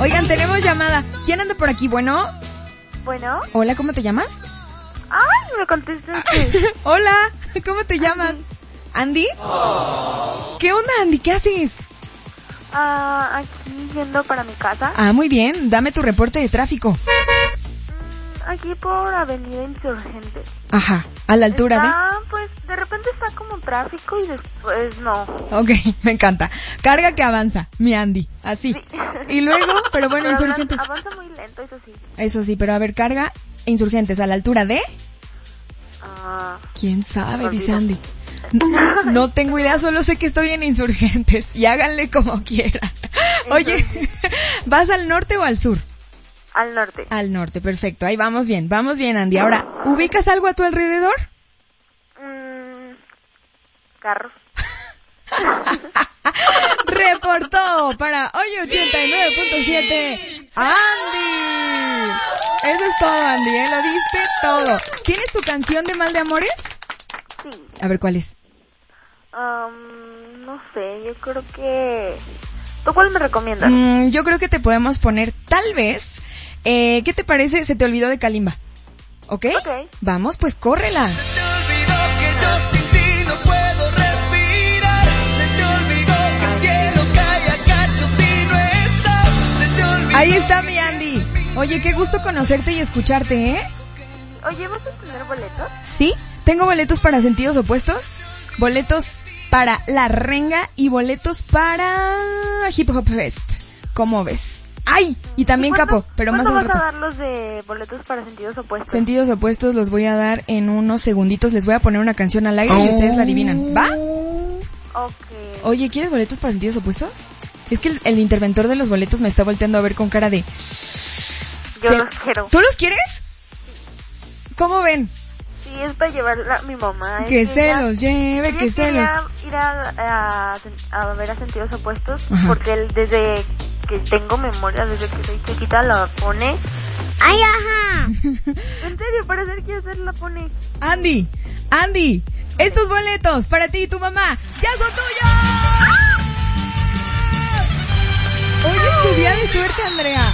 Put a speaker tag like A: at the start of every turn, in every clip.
A: Oigan, tenemos llamada. ¿Quién anda por aquí? Bueno. Hola, ¿cómo te llamas?
B: Ay, me contestaste.
A: Hola, ¿cómo te llamas? ¿Andy? ¿Qué onda, Andy? ¿Qué haces?
B: Aquí yendo para mi casa.
A: Muy bien. Dame tu reporte de tráfico.
B: Aquí por Avenida Insurgentes.
A: Ajá, a la altura
B: pues de repente está como tráfico y después no.
A: Ok, me encanta. Carga que avanza, mi Andy, así. Sí. Y luego, pero bueno,
B: pero
A: Insurgentes.
B: Avanza muy lento, eso sí.
A: Eso sí, pero a ver, carga Insurgentes a la altura de... ¿Quién sabe? Dice Andy. No tengo idea, solo sé que estoy en Insurgentes y háganle como quieran. Oye, ¿vas al norte o al sur?
B: Al norte.
A: Al norte, perfecto. Ahí vamos bien, Andy. Ahora, ¿ubicas algo a tu alrededor?
B: Carros.
A: Reportó para hoy 89.7 Andy. Eso es todo, Andy, lo diste todo. ¿Tienes tu canción de Mal de Amores?
B: Sí.
A: A ver, ¿cuál es?
B: No sé, yo creo que... ¿Tú cuál me recomiendas?
A: Yo creo que te podemos poner, tal vez... ¿qué te parece? Se te olvidó de Kalimba. ¿Ok?
B: Ok.
A: Vamos, pues córrela.
C: Se te olvidó que yo sin ti no puedo respirar. Se te olvidó que el cielo cae a cachos y no estás. Se te olvidó.
A: Ahí está mi Andy. Oye, qué gusto conocerte y escucharte, ¿eh?
B: Oye, ¿vas a tener boletos?
A: Sí, tengo boletos para Sentidos Opuestos, boletos para La Renga y boletos para Hip Hop Fest. ¿Cómo ves? ¡Ay! Y también Capo, pero más al rato.
B: ¿Cuándo vas a dar los de boletos para Sentidos Opuestos?
A: Sentidos Opuestos los voy a dar en unos segunditos. Les voy a poner una canción al aire y ustedes la adivinan. ¿Va?
B: Ok.
A: Oye, ¿quieres boletos para Sentidos Opuestos? Es que el interventor de los boletos me está volteando a ver con cara de...
B: Yo los quiero.
A: ¿Tú los quieres? ¿Cómo ven?
B: Sí, es para llevarla a mi mamá.
A: Que se los lleve, que se los...
B: ir a ver a Sentidos Opuestos.
A: Ajá.
B: Porque él, desde que tengo memoria, desde que soy chiquita, la pone. ¡Ay, ajá! En serio, para hacer que hacer la pone.
A: Andy, estos boletos para ti y tu mamá ya son tuyos. Hoy es tu día de suerte, Andrea.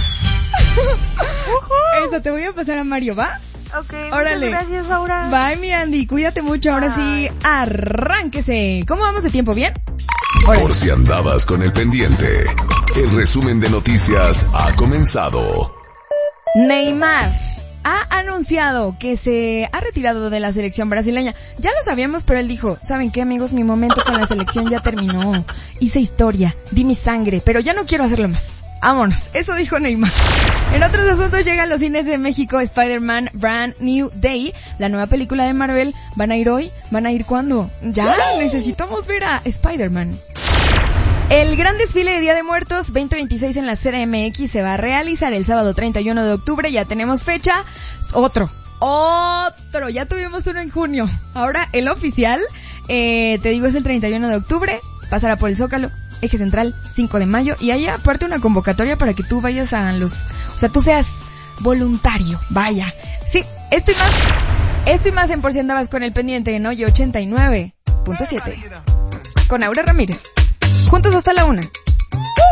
A: Eso, te voy a pasar a Mario, ¿va?
B: Ok,
A: órale.
B: Muchas gracias, Aura.
A: Bye, mi Andy, cuídate mucho. Ahora sí, arránquese. ¿Cómo vamos de tiempo? ¿Bien?
D: Órale. Por si andabas con el pendiente, el resumen de noticias ha comenzado.
A: Neymar ha anunciado que se ha retirado de la selección brasileña. Ya lo sabíamos, pero él dijo, ¿saben qué, amigos? Mi momento con la selección ya terminó. Hice historia, di mi sangre, pero ya no quiero hacerlo más. Vámonos, eso dijo Neymar. En otros asuntos llega a los cines de México Spider-Man Brand New Day, la nueva película de Marvel. ¿Van a ir hoy? ¿Van a ir cuándo? Ya, necesitamos ver a Spider-Man. El gran desfile de Día de Muertos 2026 en la CDMX se va a realizar el sábado 31 de octubre. Ya tenemos fecha. Otro. Ya tuvimos uno en junio. Ahora el oficial, te digo, es el 31 de octubre. Pasará por el Zócalo, Eje Central, 5 de mayo. Y hay aparte una convocatoria para que tú vayas a tú seas voluntario. Vaya. Sí, esto y más en Por si andabas con el pendiente en Oye 89.7. Con Aura Ramírez. Juntos hasta la 1.